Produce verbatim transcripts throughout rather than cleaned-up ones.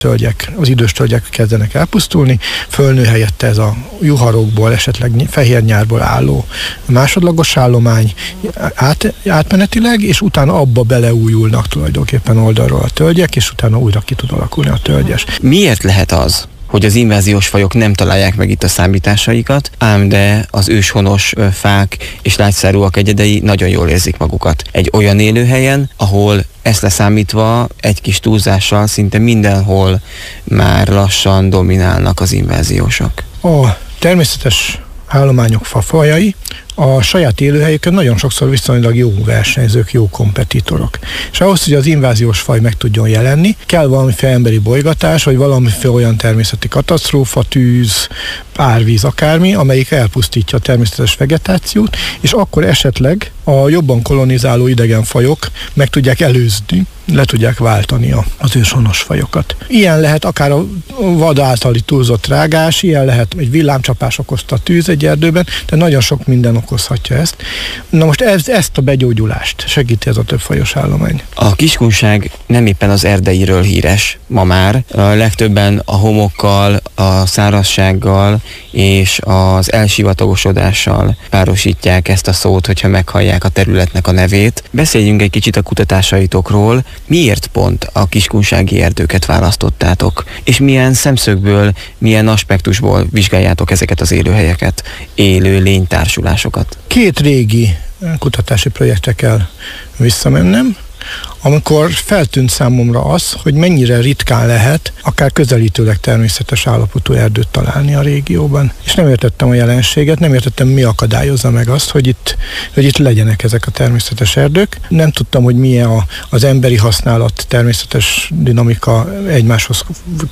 tölgyek, az idős tölgyek kezdenek elpusztulni, fölnő helyette ez a juharokból, esetleg fehér nyárból álló másodlagos állomány át, átmenetileg, és utána abba beleújulnak tulajdonképpen oldalról a tölgyek, és utána újra ki tud alakulni a tölgyes. Miért lehet az, hogy az inváziós fajok nem találják meg itt a számításaikat, ám de az őshonos fák és lágyszárúak egyedei nagyon jól érzik magukat egy olyan élőhelyen, ahol ezt leszámítva egy kis túlzással szinte mindenhol már lassan dominálnak az inváziósok? A természetes állományok fafajai a saját élőhelyükön nagyon sokszor viszonylag jó versenyzők, jó kompetitorok. És ahhoz, hogy az inváziós faj meg tudjon jelenni, kell valamiféle emberi bolygatás, vagy valamiféle olyan természeti katasztrófa, tűz, árvíz, akármi, amelyik elpusztítja a természetes vegetációt, és akkor esetleg a jobban kolonizáló idegen fajok meg tudják előzni, le tudják váltani az őshonos fajokat. Ilyen lehet akár a vad általi túlzott rágás, ilyen lehet egy villámcsapás okozta tűz egy erdőben, de nagyon sok minden okozhatja ezt. Na most ez, ezt a begyógyulást segíti ez a többfajos állomány. A Kiskunság nem éppen az erdeiről híres ma már. A legtöbben a homokkal, a szárazsággal és az elsivatagosodással párosítják ezt a szót, hogyha meghallják a területnek a nevét. Beszéljünk egy kicsit a kutatásaitokról. Miért pont a kiskunsági erdőket választottátok? És milyen szemszögből, milyen aspektusból vizsgáljátok ezeket az élőhelyeket, élő lénytársulásokat? Két régi kutatási projektre kell visszamennem, amikor feltűnt számomra az, hogy mennyire ritkán lehet akár közelítőleg természetes állapotú erdőt találni a régióban. És nem értettem a jelenséget, nem értettem, mi akadályozza meg azt, hogy itt, hogy itt legyenek ezek a természetes erdők. Nem tudtam, hogy milyen a, az emberi használat, természetes dinamika egymáshoz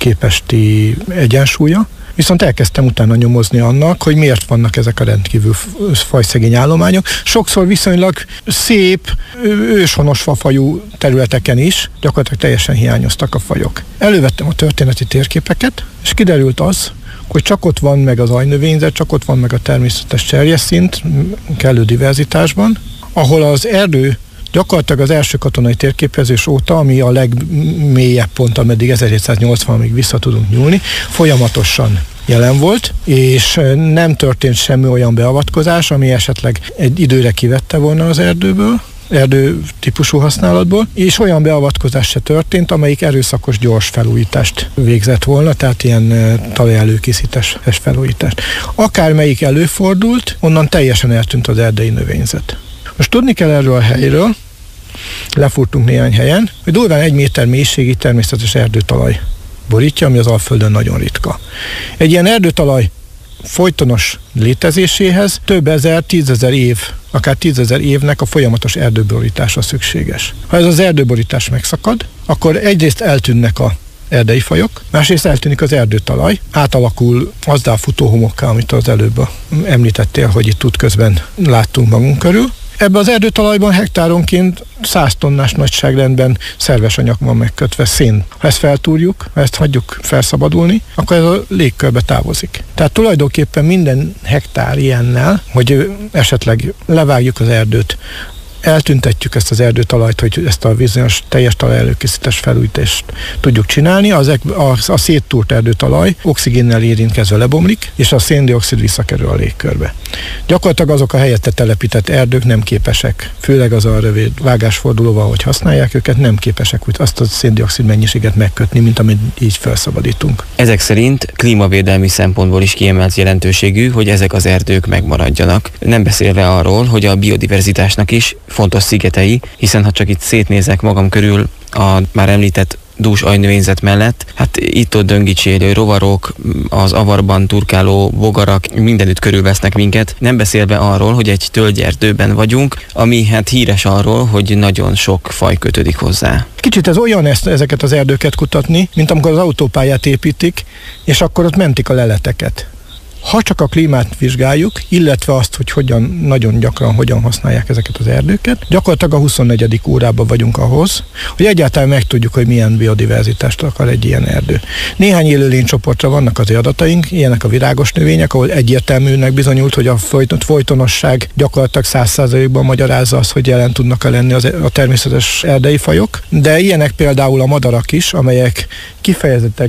képesti egyensúlya. Viszont elkezdtem utána nyomozni annak, hogy miért vannak ezek a rendkívül fajszegény állományok. Sokszor viszonylag szép, őshonos fafajú területeken is gyakorlatilag teljesen hiányoztak a fajok. Elővettem a történeti térképeket, és kiderült az, hogy csak ott van meg az ajnövényzet, csak ott van meg a természetes cserjesszint, kellő diverzitásban, ahol az erdő gyakorlatilag az első katonai térképezés óta, ami a legmélyebb pont, ameddig ezerhétszáznyolcvanig vissza tudunk nyúlni, folyamatosan jelen volt, és nem történt semmi olyan beavatkozás, ami esetleg egy időre kivette volna az erdőből, erdő típusú használatból, és olyan beavatkozás se történt, amelyik erőszakos gyors felújítást végzett volna, tehát ilyen talajelőkészítés felújítást. Akármelyik előfordult, onnan teljesen eltűnt az erdei növényzet. Most tudni kell erről a helyről, lefúrtunk néhány helyen, hogy durván egy méter mélységi természetes erdőtalaj borítja, ami az Alföldön nagyon ritka. Egy ilyen erdőtalaj folytonos létezéséhez több ezer, tízezer év, akár tízezer évnek a folyamatos erdőborítása szükséges. Ha ez az erdőborítás megszakad, akkor egyrészt eltűnnek a erdei fajok, másrészt eltűnik az erdőtalaj, átalakul azzá futóhomokká, amit az előbb említettél, hogy itt útközben láttunk magunk körül. Ebben az erdőtalajban hektáronként száz tonnás nagyságrendben szerves anyag van megkötve, szén. Ha ezt feltúrjuk, ha ezt hagyjuk felszabadulni, akkor ez a légkörbe távozik. Tehát tulajdonképpen minden hektár ilyennel, hogy esetleg levágjuk az erdőt, eltüntetjük ezt az erdőtalajt, hogy ezt a bizonyos teljes talajelőkészítés felújítást tudjuk csinálni, az, a, a széttúrt erdőtalaj oxigénnel érintkezve lebomlik, és a széndioxid visszakerül a légkörbe. Gyakorlatilag azok a helyette telepített erdők nem képesek, főleg az a rövid vágásfordulóval, hogy használják őket, nem képesek úgy azt a széndioxid mennyiséget megkötni, mint amit így felszabadítunk. Ezek szerint klímavédelmi szempontból is kiemelt jelentőségű, hogy ezek az erdők megmaradjanak. Nem beszélve arról, hogy a biodiverzitásnak is fontos szigetei, hiszen ha csak itt szétnézek magam körül a már említett dús ajnövényzet mellett, hát itt-ott döngicsélő rovarok, az avarban turkáló bogarak mindenütt körülvesznek minket, nem beszélve arról, hogy egy tölgyerdőben vagyunk, ami hát híres arról, hogy nagyon sok faj kötődik hozzá. Kicsit ez olyan ezt, ezeket az erdőket kutatni, mint amikor az autópályát építik, és akkor ott mentik a leleteket. Ha csak a klímát vizsgáljuk, illetve azt, hogy hogyan, nagyon gyakran hogyan használják ezeket az erdőket, gyakorlatilag a huszonnegyedik órában vagyunk ahhoz, hogy egyáltalán megtudjuk, hogy milyen biodiverzitást akar egy ilyen erdő. Néhány élőlénycsoportra vannak az adataink, ilyenek a virágos növények, ahol egyértelműnek bizonyult, hogy a folytonosság gyakorlatilag száz százalékban magyarázza azt, hogy jelen tudnak lenni az, a természetes erdei fajok, de ilyenek például a madarak is, amelyek kifejezetten